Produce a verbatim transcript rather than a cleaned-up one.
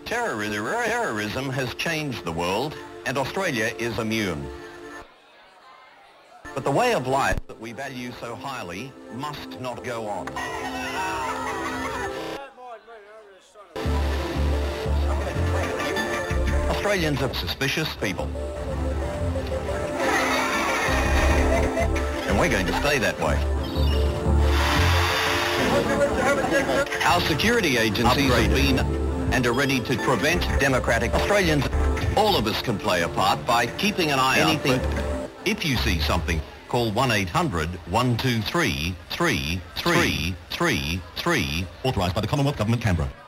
Terrorism, terrorism has changed the world, and Australia is immune. But the way of life that we value so highly must not go on. Australians are suspicious people. And we're going to stay that way. Our security agencies have been and are ready to prevent democratic Australians. All of us can play a part by keeping an eye on anything. If you see something, call one eight hundred, one two three, three three three three, authorised by the Commonwealth Government, Canberra.